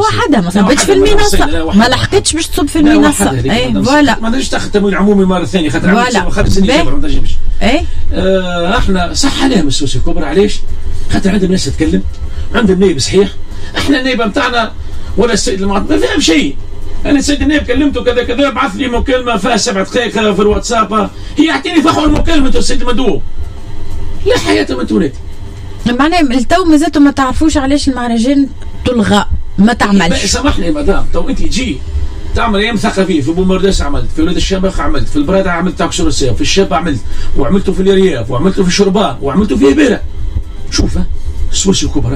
وحدها ما صبتش في المنصه، ما لحقتش باش تصب في المنصه. اي فوالا ما نجمش تاخذ التمويل العمومي مره ثانيه خاطر خرج سنه جبر ما تنجمش. اي احنا صح عليهم السوسي الكبرى. علاش؟ خاطر عندهم ناس تتكلم، عندهم نايب صحيح. احنا النايب نتاعنا ولا السيد المعطي ما فهم شيء. انا السيد النائب كلمته كذا كذا، بعث لي مكالمه فيها 7 دقائق في الواتساب، هي يعطيني فحوى المكالمه السيد المندوب. لا حياه من تونتي. معناها التو مازالتوا ما تعرفوش علاش المهرجان تلغى ما تعملش. سامحني يا مدام، تو انت تجي تعمل ايام ثقافيه في بومرداس، عملت في ولاد الشباخ، عملت في البراده، عملت تاع كسور السيف، في الشاب عملت، وعملته في الرياف، وعملته في الشربان، وعملته في هبيره. شوف السوسي الكبرى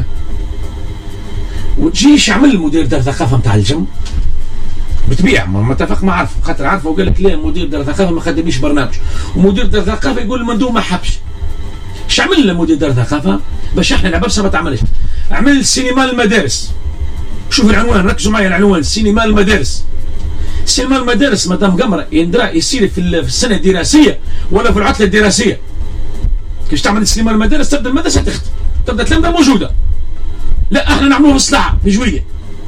وتجيش عمل مدير دار ثقافه نتاع الجم بتبيع ما اتفق ما عرف خاطر عارفه وقال لك لا مدير دار ثقافه ما خدمنيش برنامج، ومدير دار ثقافه يقول المندوب ما حبش. ايش عمل لنا مدير دار ثقافه باش احنا العبابسه ما تعملش؟ عمل سينما المدارس. شوف العنوان، ركزوا معي العنوان، سينما المدارس. سينما المدارس مدام قمره يندرى يصير في السنه الدراسيه ولا في العطله الدراسيه. كيفاش تعمل سينما المدارس؟ تبدا المدرسه تختم، تبدا تلامذه موجوده. لا احنا نعملوه في الصلاعه في جويه.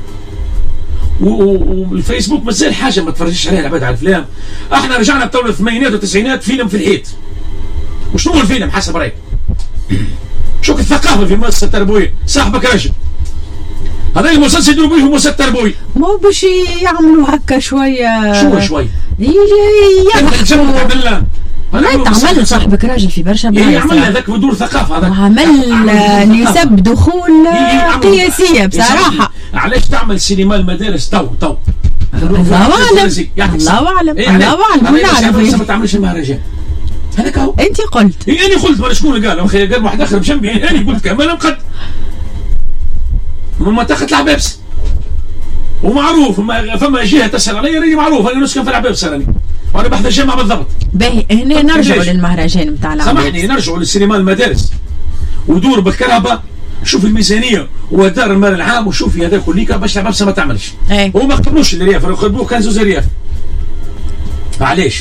والفيسبوك مازال حاجه ما تفرجيش عليها العباد على الافلام. احنا رجعنا بطول الثمانينات والتسعينات فيلم في الحيط. وشنو هو الفيلم حسب رايك؟ شوف الثقافه في المؤسسه التربويه، صاحبك رجل. هذا المسلسل يديروا به المؤسسه التربويه. مو باش يعملوا هكا شويه. شو شويه؟ تعمل صاحبك راجل في برشا بلاد. يعمل هذاك بدور ثقافه هذاك. عمل نسب دخول قياسيه بصراحه. علاش تعمل سينما المدارس تو الله اعلم الله اعلم الله اعلم. نعرف ما تعملش المهرجان هذاك هو. انت قلت انا قلت ولا شكون اللي قال واحد اخر بجنبي، انا قلت كمان مقد ما تاخذ العبابس ومعروف فما جهه تسال علي راني معروف، انا نسكن في العبابس راني وانا بحث الجامعه بالضبط. باهي هنا نرجعوا للمهرجان نتاع العبابس. سامحني نرجعوا للسينما المدارس ودور بالكهرباء. شوف الميزانيه ودار المال العام وشوفي هذا كليكا باش العبابسه ما تعملش. وما خدموش الرياف، خدموه كان زوز الرياف. علاش؟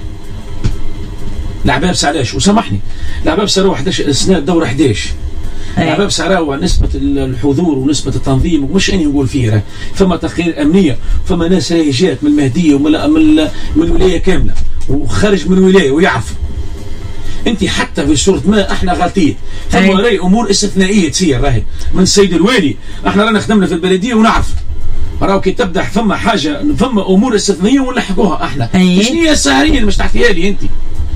العبابسه علاش؟ وسامحني العبابسه راهو 11 سنه الدوره 11. العبابسه راهو نسبه الحضور ونسبه التنظيم ومش اني نقول فيه راه فما تقارير امنيه، فما ناس راهي جات من المهديه ومن الولايه كامله وخارج من الولايه ويعرف. انت حتى في صوره ما احنا غلطين، فما راهي امور استثنائيه تصير راهي من السيد الوالي. احنا رانا خدمنا في البلديه ونعرف راهو كي تبدا فما حاجه فما امور استثنائيه ونلحقوها احنا. شنو هي السهريه اللي مش تحكيها لي انت؟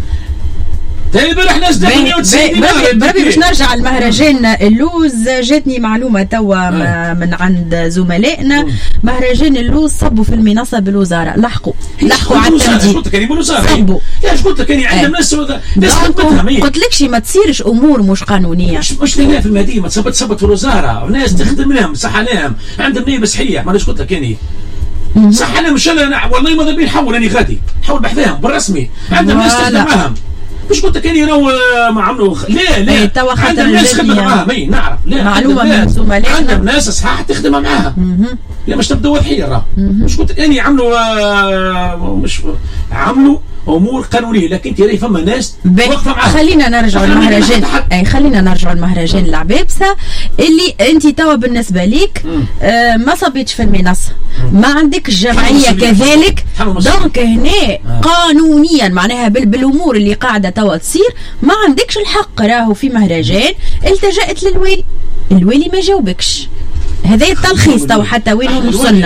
احنا بربي باش نرجع المهرجان اللوز. جاتني معلومه توا من عند زملائنا، مهرجان اللوز صبوا في المنصه بالوزاره، لحقوا على التمديد. قلت لك كاني بالوزاره، قلت لك كاني عندهم ناس قلت لكش ما تصيرش امور مش قانونيه. مش في المدينه ما تصبت في الوزاره وناس تخدم لهم صح عليهم، عندهم نية صحيح. ما قلت لك كاني صح عليهم ان شاء الله. والله ما ذا نحول راني غادي نحول بحثهم بالرسمي، عندهم ناس تخدم معاهم. مش قلت لك اني راهو ما عملوا لا عندهم ناس خدمت معاهم. اي نعرف لا معلومه من زملائنا عندهم ناس صحاح تخدم معاها. لا مش تبدا وضحيه راه مش قلت لك اني عملوا مش عملوا امور قانونيه، لكن انت راهي فما ناس واقفه معاها. خلينا نرجعوا للمهرجان. خلينا نرجعوا للمهرجان العبابسه اللي انت توا بالنسبه ليك ما صبيتش في المنصه، ما عندك الجمعيه كذلك. دونك هنا قانونيا معناها بالامور اللي قاعده توا تصير ما عندكش الحق. راهو في مهرجان التجأت للوالي، الوالي ما جاوبكش. هذا التلخيص تو حتى وين وصلنا.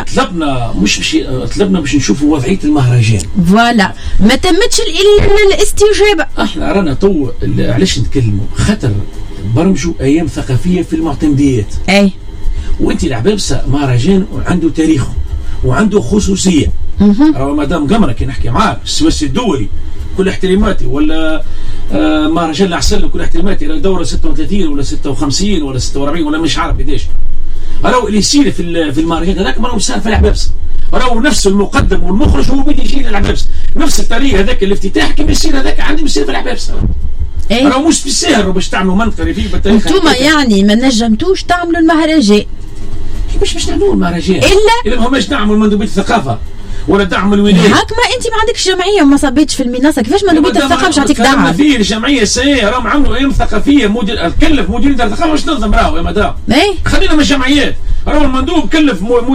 طلبنا باش نشوفوا وضعيه المهرجان. فوالا ما تمتش الاستجابه. احنا رانا تو علاش نتكلموا؟ خاطر برمجوا ايام ثقافيه في المعتمديات. وانت العبابسه مهرجان عنده تاريخه وعنده خصوصيه. راهو مدام قمره كي نحكي معاك السويسي الدولي كل احتراماتي، ولا مهرجان العسل كل احتراماتي، دوره 36 ولا 56 ولا 46 ولا مش عارف قداش. راهو اللي يصير في المهرجان هذاك راهو سهل في العبابسه. راهو نفس المقدم والمخرج هو بيجي يجي للعبابسه، نفس الطريقه هذاك الافتتاح كيف يصير هذاك عندي بيصير في العبابسه. راهو مش بالسهل باش تعملوا منطقه ريفيه بالتاريخ. انتوما يعني ما نجمتوش تعملوا المهرجان. باش نعملوا المهرجان الا ما هماش دعموا مندوبيه الثقافه ولا دعم الولايه. هاك ما انت ما عندكش جمعيه وما صبيتش في المنصه، كيفاش مندوبيه الثقافه مش تعطيك دعم؟ في الجمعيه السنيه راهم عملوا ايام ثقافيه كلف مدير الثقافه باش تنظم راهو يا مدام. خلينا من الجمعيات. راهو المندوب كلف